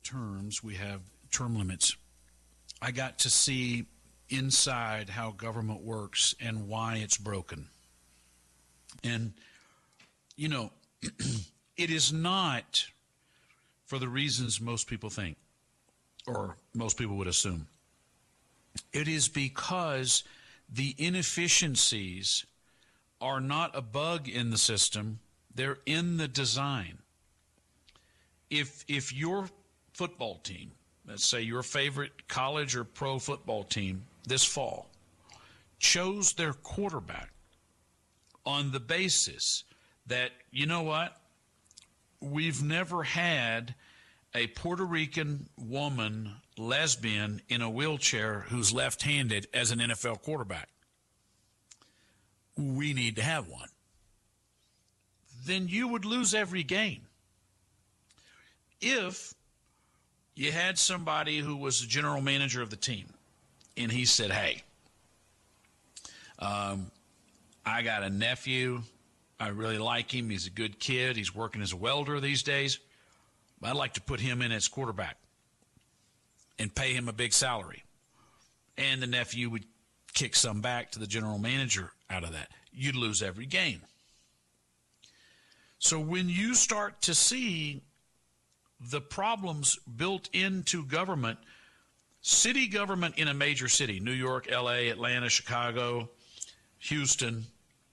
terms, we have term limits. I got to see inside how government works and why it's broken. And, you know, it is not for the reasons most people think or most people would assume. It is because the inefficiencies are not a bug in the system, they're in the design. If your football team, let's say your favorite college or pro football team this fall, chose their quarterback on the basis that, you know what, we've never had a Puerto Rican woman, lesbian, in a wheelchair who's left-handed as an NFL quarterback. We need to have one. Then you would lose every game. If you had somebody who was the general manager of the team, and he said, hey, I got a nephew. I really like him. He's a good kid. He's working as a welder these days. I'd like to put him in as quarterback and pay him a big salary. And the nephew would kick some back to the general manager out of that. You'd lose every game. So when you start to see the problems built into government, city government in a major city, New York, LA, Atlanta, Chicago, Houston,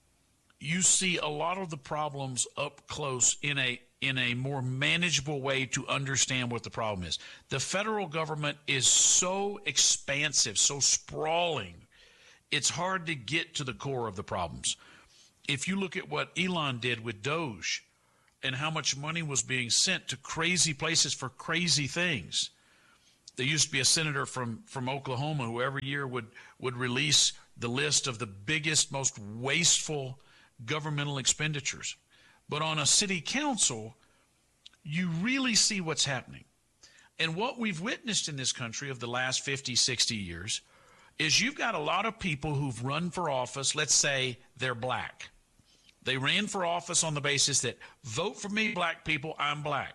you see a lot of the problems up close in a more manageable way to understand what the problem is. The federal government is so expansive, so sprawling, it's hard to get to the core of the problems. If you look at what Elon did with Doge and how much money was being sent to crazy places for crazy things. There used to be a senator from Oklahoma who every year would release the list of the biggest, most wasteful governmental expenditures. But on a city council, you really see what's happening. And what we've witnessed in this country of the last 50, 60 years is you've got a lot of people who've run for office. Let's say they're black. They ran for office on the basis that vote for me, black people, I'm black.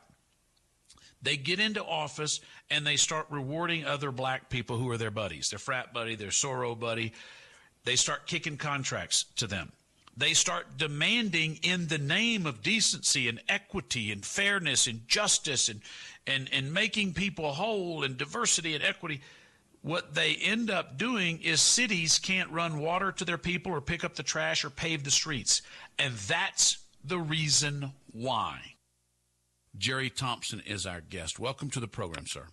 They get into office and they start rewarding other black people who are their buddies, their frat buddy, their soror buddy. They start kicking contracts to them. They start demanding in the name of decency and equity and fairness and justice and making people whole and diversity and equity. What they end up doing is cities can't run water to their people or pick up the trash or pave the streets. And that's the reason why. Jerry Thompson is our guest. Welcome to the program, sir.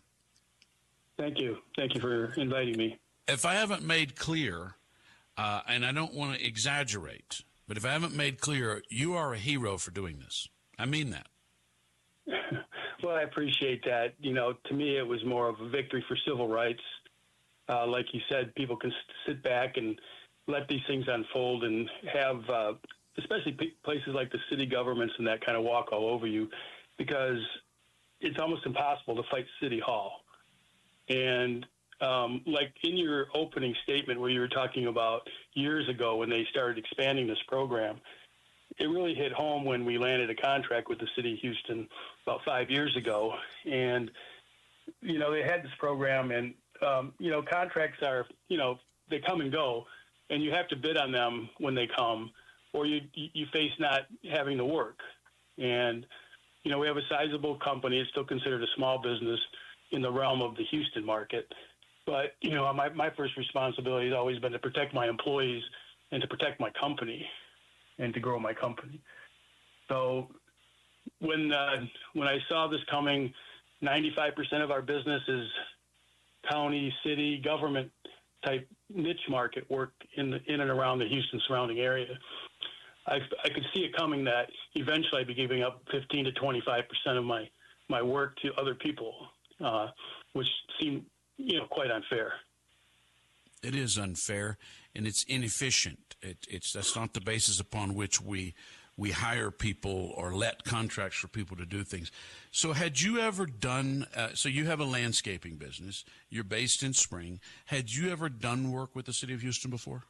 Thank you. Thank you for inviting me. If I haven't made clear, and I don't want to exaggerate, but if I haven't made clear, you are a hero for doing this. I mean that. Well, I appreciate that. You know, to me, it was more of a victory for civil rights. Like you said, people can sit back and let these things unfold and have, especially places like the city governments and that kind of walk all over you, because it's almost impossible to fight City Hall. And like in your opening statement where you were talking about years ago when they started expanding this program, it really hit home when we landed a contract with the city of Houston about 5 years ago. And, you know, they had this program and, you know, contracts are, you know, they come and go and you have to bid on them when they come or you face not having to work. And, you know, we have a sizable company. It's still considered a small business in the realm of the Houston market. But, you know, my first responsibility has always been to protect my employees and to protect my company and to grow my company. So when I saw this coming, 95% of our business is county, city, government type niche market work in and around the Houston surrounding area. I could see it coming that eventually I'd be giving up 15 to 25% of my work to other people, which seemed, you know, quite unfair. It is unfair, and it's inefficient. That's not the basis upon which we hire people or let contracts for people to do things. So had you ever done, so you have a landscaping business, you're based in Spring. Had you ever done work with the city of Houston before?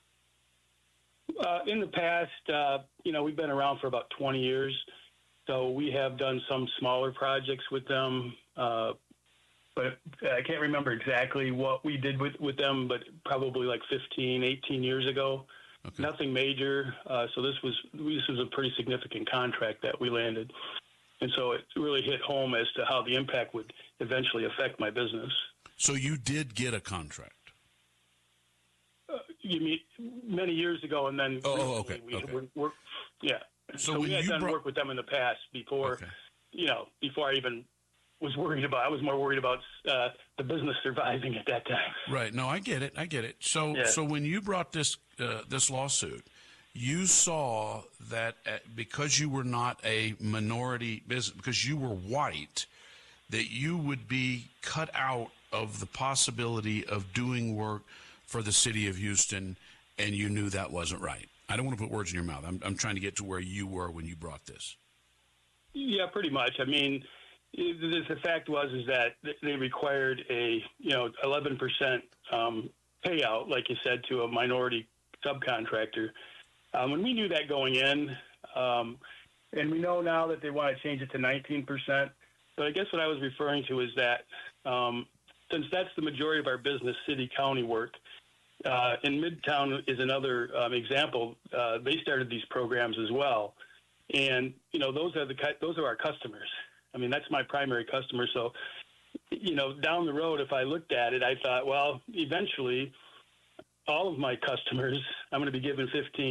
In the past, you know, we've been around for about 20 years. So we have done some smaller projects with them, but I can't remember exactly what we did with them, but probably like 15, 18 years ago. Okay. Nothing major. So this was a pretty significant contract that we landed. And so it really hit home as to how the impact would eventually affect my business. So you did get a contract? You mean many years ago, and then okay. Yeah. So we had done work with them in the past before, before I even was worried about. I was more worried about the business surviving at that time. Right. No, I get it. So when you brought this lawsuit, you saw that because you were not a minority business, because you were white, that you would be cut out of the possibility of doing work for the city of Houston, and you knew that wasn't right. I don't want to put words in your mouth. I'm trying to get to where you were when you brought this. Yeah, pretty much. I mean, the fact is that they required a 11% payout, like you said, to a minority subcontractor. When we knew that going in, and we know now that they want to change it to 19%. But I guess what I was referring to is that since that's the majority of our business, city-county work, in Midtown is another example. They started these programs as well, and those are our customers. I mean, that's my primary customer. So, down the road, if I looked at it, I thought, well, eventually, all of my customers, I'm going to be giving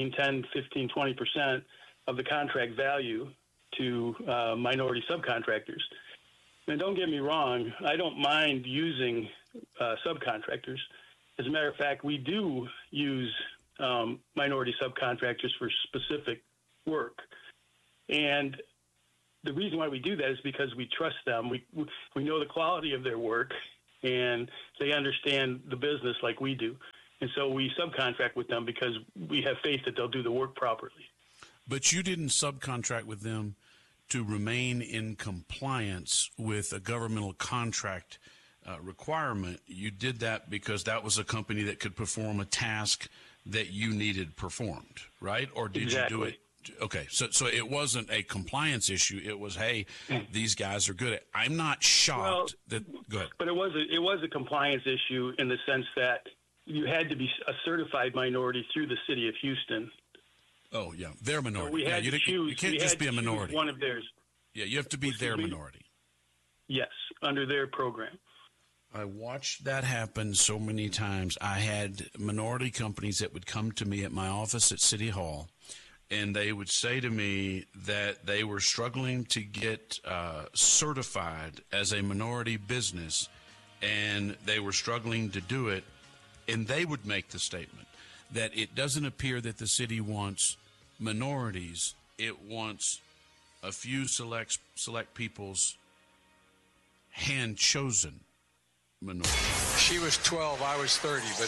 20% of the contract value to minority subcontractors. And don't get me wrong, I don't mind using subcontractors. As a matter of fact, we do use minority subcontractors for specific work. And the reason why we do that is because we trust them. We know the quality of their work, and they understand the business like we do. And so we subcontract with them because we have faith that they'll do the work properly. But you didn't subcontract with them to remain in compliance with a governmental contract requirement. You did that because that was a company that could perform a task that you needed performed, right? Or did Exactly. You do it? Okay, so it wasn't a compliance issue. It was, hey, these guys are good at. I'm not shocked that. Go ahead. But it was a compliance issue in the sense that you had to be a certified minority through the city of Houston. Oh yeah, their minority. So we had to choose. You can't just be a minority. One of theirs. Yeah, you have to be their minority. Yes, under their program. I watched that happen so many times. I had minority companies that would come to me at my office at City Hall, and they would say to me that they were struggling to get certified as a minority business, and they were struggling to do it, and they would make the statement that it doesn't appear that the city wants minorities, it wants a few select people's hand-chosen minority. She was 12, I was 30, but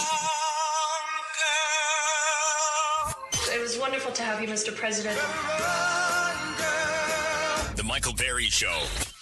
anyway. It was wonderful to have you, Mr. President. The Michael Berry Show.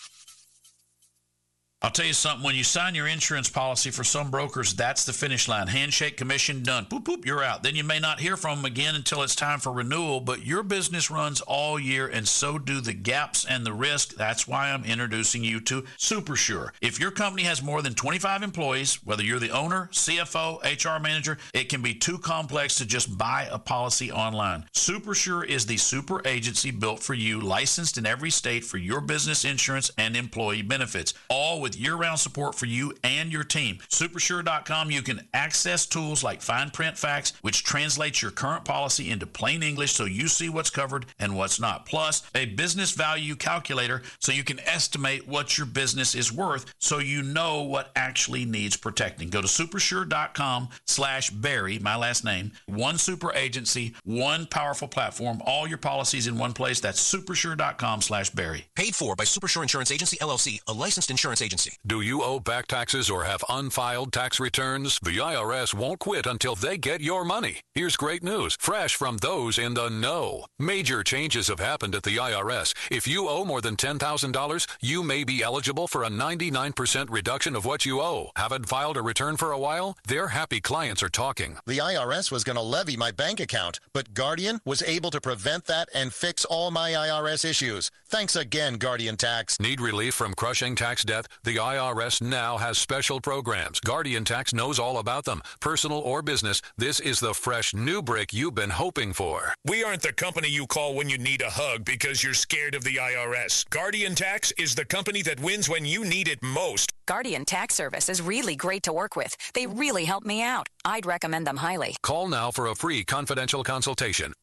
I'll tell you something. When you sign your insurance policy, for some brokers, that's the finish line. Handshake, commission, done. Boop, boop, you're out. Then you may not hear from them again until it's time for renewal, but your business runs all year, and so do the gaps and the risk. That's why I'm introducing you to SuperSure. If your company has more than 25 employees, whether you're the owner, CFO, HR manager, it can be too complex to just buy a policy online. SuperSure is the super agency built for you, licensed in every state for your business insurance and employee benefits, all with year-round support for you and your team. Supersure.com, you can access tools like fine print facts, which translates your current policy into plain English so you see what's covered and what's not. Plus, a business value calculator so you can estimate what your business is worth so you know what actually needs protecting. Go to supersure.com/Barry, my last name. One super agency, one powerful platform, all your policies in one place. That's supersure.com/Barry. Paid for by Supersure Insurance Agency, LLC, a licensed insurance agency. Do you owe back taxes or have unfiled tax returns? The IRS won't quit until they get your money. Here's great news, fresh from those in the know. Major changes have happened at the IRS. If you owe more than $10,000, you may be eligible for a 99% reduction of what you owe. Haven't filed a return for a while? Their happy clients are talking. The IRS was going to levy my bank account, but Guardian was able to prevent that and fix all my IRS issues. Thanks again, Guardian Tax. Need relief from crushing tax debt? The IRS now has special programs. Guardian Tax knows all about them. Personal or business, this is the fresh new brick you've been hoping for. We aren't the company you call when you need a hug because you're scared of the IRS. Guardian Tax is the company that wins when you need it most. Guardian Tax Service is really great to work with. They really help me out. I'd recommend them highly. Call now for a free confidential consultation.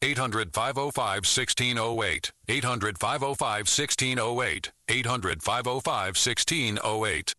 800-505-1608. 800-505-1608. 800-505-1608.